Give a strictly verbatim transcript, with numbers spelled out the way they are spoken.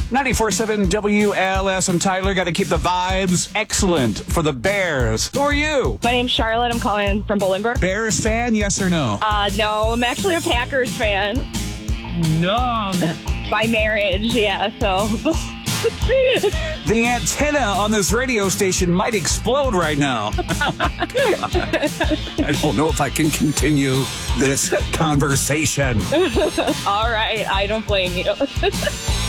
ninety-four point seven W L S. I'm Tyler. Got to keep the vibes excellent for the Bears. Who are you? My name's Charlotte. I'm calling from Bolingbrook. Bears fan, yes or no? Uh, no, I'm actually a Packers fan. No. By marriage, yeah, so... The antenna on this radio station might explode right now. I don't know if I can continue this conversation. All right, I don't blame you.